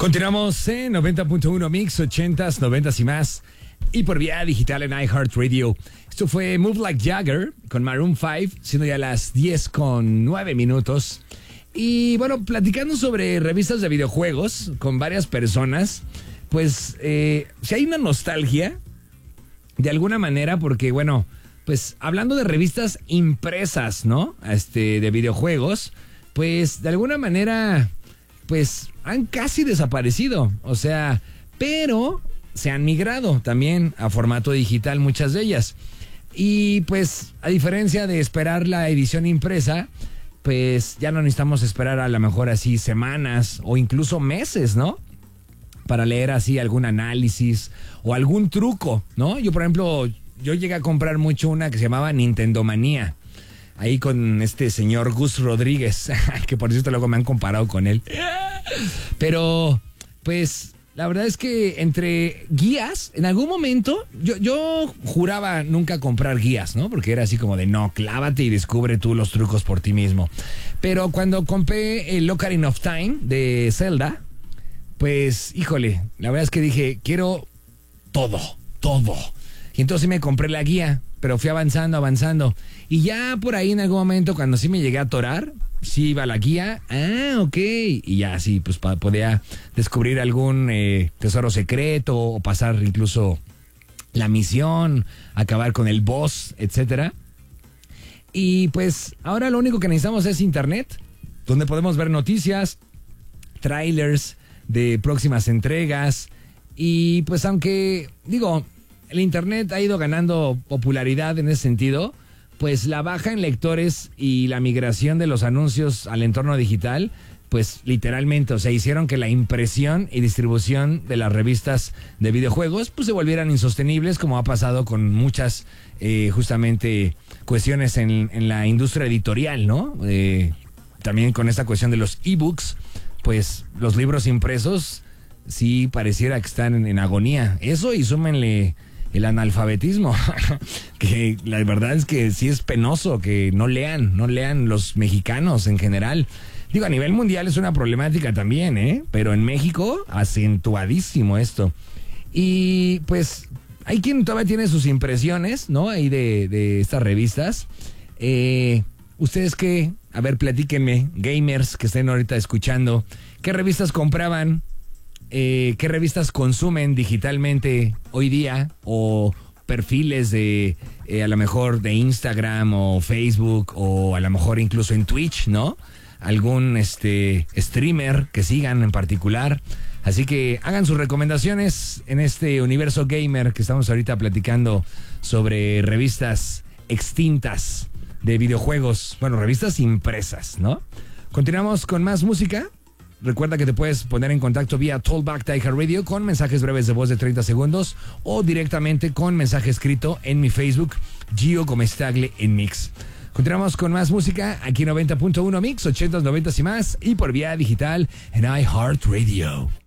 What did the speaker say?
Continuamos en 90.1 Mix, 80s, 90s y más. Y por vía digital en iHeartRadio. Esto fue Move Like Jagger con Maroon 5, siendo ya las 10:09. Y bueno, platicando sobre revistas de videojuegos con varias personas, pues si hay una nostalgia, de alguna manera, porque bueno, pues hablando de revistas impresas, ¿no? De videojuegos, pues de alguna manera, pues han casi desaparecido, o sea, pero se han migrado también a formato digital muchas de ellas. Y pues a diferencia de esperar la edición impresa, pues ya no necesitamos esperar a lo mejor así semanas o incluso meses, ¿no? Para leer así algún análisis o algún truco, ¿no? Yo, por ejemplo, yo llegué a comprar mucho una que se llamaba Nintendo Manía, ahí con este señor Gus Rodríguez, que por cierto luego me han comparado con él. Pero, pues, la verdad es que entre guías, en algún momento, yo juraba nunca comprar guías, ¿no? Porque era así como de, no, clávate y descubre tú los trucos por ti mismo. Pero cuando compré el Ocarina of Time de Zelda, pues, híjole, la verdad es que dije, quiero todo. Y entonces me compré la guía, pero fui avanzando. Y ya por ahí en algún momento, cuando sí me llegué a atorar, sí iba la guía, ok. Y ya sí, pues podía descubrir algún tesoro secreto o pasar incluso la misión, acabar con el boss, etcétera. Y pues ahora lo único que necesitamos es internet, donde podemos ver noticias, trailers de próximas entregas. Y pues aunque, digo, el internet ha ido ganando popularidad en ese sentido, pues la baja en lectores y la migración de los anuncios al entorno digital, pues literalmente, o sea, hicieron que la impresión y distribución de las revistas de videojuegos pues se volvieran insostenibles, como ha pasado con muchas justamente cuestiones en la industria editorial, ¿no? También con esta cuestión de los ebooks, pues los libros impresos sí pareciera que están en agonía. Eso y súmenle el analfabetismo, que la verdad es que sí es penoso que no lean los mexicanos en general. Digo, a nivel mundial es una problemática también, pero en México acentuadísimo esto. Y pues hay quien todavía tiene sus impresiones, ¿no? Ahí de estas revistas. ¿Ustedes qué? A ver, platíquenme, gamers que estén ahorita escuchando, ¿qué revistas compraban? ¿Qué revistas consumen digitalmente hoy día? O perfiles de a lo mejor de Instagram o Facebook o a lo mejor incluso en Twitch, ¿no? Algún streamer que sigan en particular. Así que hagan sus recomendaciones en este universo gamer que estamos ahorita platicando sobre revistas extintas de videojuegos. Bueno, revistas impresas, ¿no? Continuamos con más música. Recuerda que te puedes poner en contacto vía Talkback de iHeartRadio con mensajes breves de voz de 30 segundos o directamente con mensaje escrito en mi Facebook, Gio Gómez Tagle en Mix. Continuamos con más música aquí en 90.1 Mix, 80s, 90s y más, y por vía digital en iHeartRadio.